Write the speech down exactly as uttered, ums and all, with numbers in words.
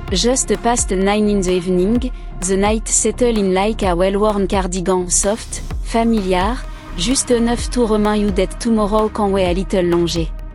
Just past nine in the evening, the night settle in like a well-worn cardigan, soft, familiar, just enough to remind you that tomorrow can wait a little longer.